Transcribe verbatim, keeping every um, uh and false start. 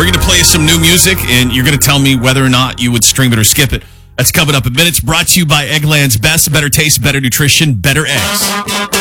We're going to play some new music, and you're going to tell me whether or not you would stream it or skip it. That's coming up in minutes. Brought to you by Eggland's Best. Better taste, better nutrition, better eggs.